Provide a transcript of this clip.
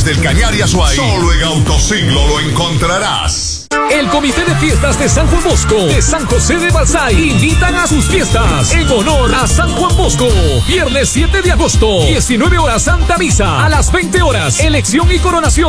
desde el Cañar y Azuay. Solo en Autosiglo lo encontrarás. El Comité de Fiestas de San Juan Bosco, de San José de Balsay, invitan a sus fiestas en honor a San Juan Bosco. Viernes 7 de agosto, 19 horas Santa Misa. A las 20 horas, elección y coronación